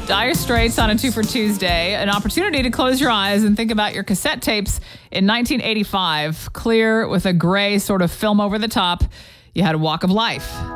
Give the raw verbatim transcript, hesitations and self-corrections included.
Dire Straits on a Two for Tuesday. An opportunity to close your eyes and think about your cassette tapes in nineteen eighty-five. Clear with a gray sort of film over the top. You had a Walk of Life.